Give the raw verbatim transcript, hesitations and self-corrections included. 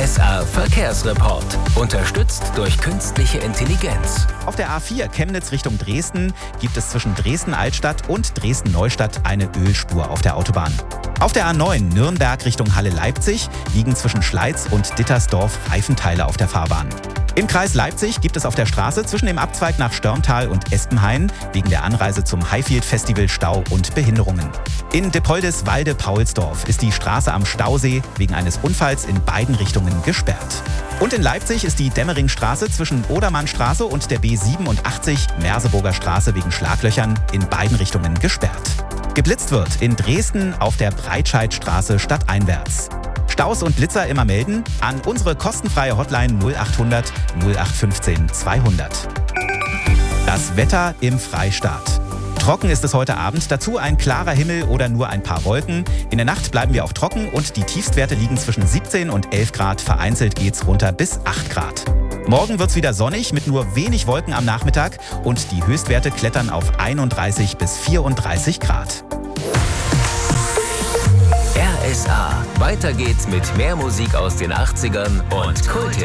S A Verkehrsreport. Unterstützt durch künstliche Intelligenz. Auf der A vier Chemnitz Richtung Dresden gibt es zwischen Dresden-Altstadt und Dresden-Neustadt eine Ölspur auf der Autobahn. Auf der A neun Nürnberg Richtung Halle-Leipzig liegen zwischen Schleiz und Dittersdorf Reifenteile auf der Fahrbahn. Im Kreis Leipzig gibt es auf der Straße zwischen dem Abzweig nach Störmtal und Espenhain wegen der Anreise zum Highfield Festival Stau und Behinderungen. In Dippoldis-Walde-Paulsdorf ist die Straße am Stausee wegen eines Unfalls in beiden Richtungen gesperrt. Und in Leipzig ist die Demmeringsstraße zwischen Odermannstraße und der B siebenundachtzig Merseburger Straße wegen Schlaglöchern in beiden Richtungen gesperrt. Geblitzt wird in Dresden auf der Breitscheidstraße stadteinwärts. Staus und Blitzer immer melden an unsere kostenfreie Hotline null achthundert null acht fünfzehn zweihundert. Das Wetter im Freistaat. Trocken ist es heute Abend, dazu ein klarer Himmel oder nur ein paar Wolken. In der Nacht bleiben wir auch trocken und die Tiefstwerte liegen zwischen siebzehn und elf Grad. Vereinzelt geht's runter bis acht Grad. Morgen wird's wieder sonnig mit nur wenig Wolken am Nachmittag und die Höchstwerte klettern auf einunddreißig bis vierunddreißig Grad. R S A. Weiter geht's mit mehr Musik aus den achtzigern und Kult.